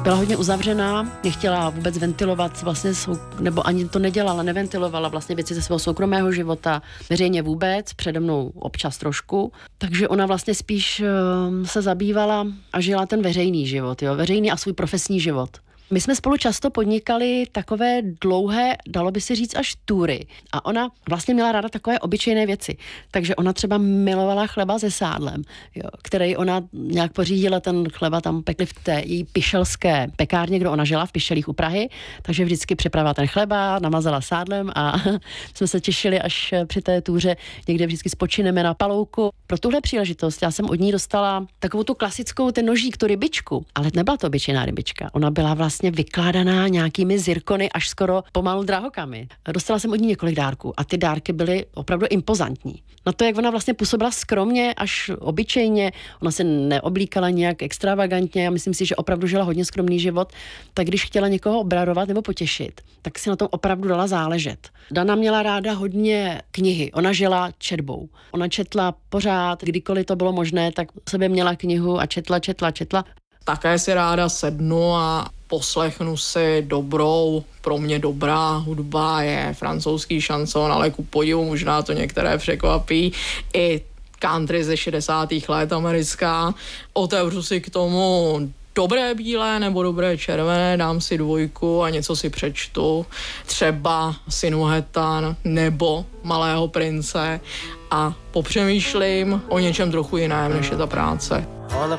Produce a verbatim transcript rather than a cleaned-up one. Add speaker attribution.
Speaker 1: Byla hodně uzavřená, nechtěla vůbec ventilovat vlastně, sou, nebo ani to nedělala, neventilovala vlastně věci ze svého soukromého života, veřejně vůbec, přede mnou občas trošku. Takže ona vlastně spíš uh, se zabývala a žila ten veřejný život, jo, veřejný a svůj profesní život. My jsme spolu často podnikali takové dlouhé, dalo by se říct až tury. A ona vlastně měla ráda takové obyčejné věci. Takže ona třeba milovala chleba se sádlem, jo, který ona nějak pořídila, ten chleba tam pekli v té její pišelské pekárně, kde ona žila v Pišelích u Prahy. Takže vždycky připravila ten chleba, namazala sádlem a jsme se těšili, až při té túře někde vždycky spočineme na palouku. Pro tuhle příležitost já jsem od ní dostala takovou tu klasickou, ten nožík, tu rybičku. Ale nebyla to obyčejná rybička. Ona byla vlastně vlastně vykládaná nějakými zirkony až skoro pomalu drahokami. Dostala jsem od ní několik dárků a ty dárky byly opravdu impozantní. Na to, jak ona vlastně působila skromně až obyčejně, ona se neoblíkala nějak extravagantně a myslím si, že opravdu žila hodně skromný život, tak když chtěla někoho obdarovat nebo potěšit, tak si na tom opravdu dala záležet. Dana měla ráda hodně knihy, ona žila četbou. Ona četla pořád, kdykoliv to bylo možné, tak sobě měla knihu a četla, četla, četla.
Speaker 2: Také si ráda sednu a poslechnu si dobrou, pro mě dobrá hudba je francouzský šanson, ale ku podivu možná to některé překvapí, i country ze šedesátých let americká. Otevřu si k tomu dobré bílé nebo dobré červené, dám si dvojku a něco si přečtu. Třeba Sinuhetan nebo Malého prince a popřemýšlím o něčem trochu jiném, než je ta práce.